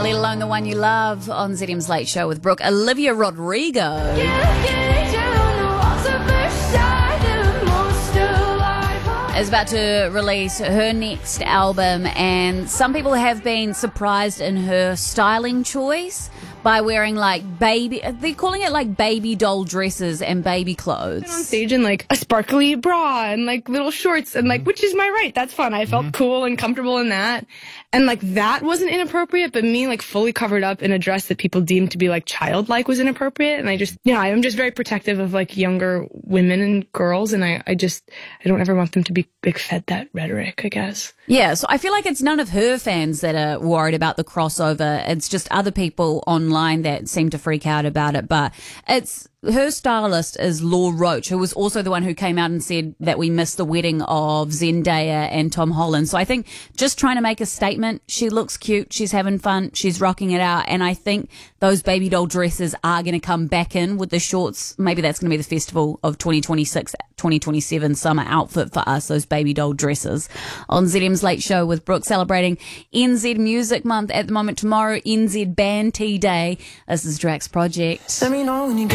Let Alone the One You Love on ZM's Late Show with Brooke. Olivia Rodrigo is about to release her next album, and some people have been surprised in her styling choice by wearing they're calling it like baby doll dresses and baby clothes. On stage in like a sparkly bra and like little shorts and like, which is my right. That's fun. I felt cool and comfortable in that. And like that wasn't inappropriate, but me like fully covered up in a dress that people deemed to be like childlike was inappropriate. And I just, I'm just very protective of like younger women and girls. And I don't ever want them to be like fed that rhetoric, I guess. Yeah. So I feel like it's none of her fans that are worried about the crossover. It's just other people online that seem to freak out about it. But her stylist is Law Roach, who was also the one who came out and said that we missed the wedding of Zendaya and Tom Holland. So I think just trying to make a statement, she looks cute, she's having fun, she's rocking it out. And I think those baby doll dresses are going to come back in with the shorts. Maybe that's going to be the festival of 2026, 2027 summer outfit for us, those baby doll dresses. On ZM's Late Show with Brooke, celebrating NZ Music Month at the moment. Tomorrow, NZ Band Tea Day. This is Drax Project. Let me know when you